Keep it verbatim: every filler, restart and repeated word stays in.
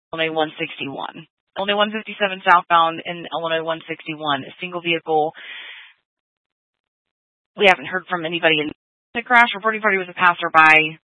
Illinois one sixty-one. Illinois one fifty-seven southbound in Illinois one sixty-one, a single vehicle. We haven't heard from anybody in the crash. Reporting party was a passerby.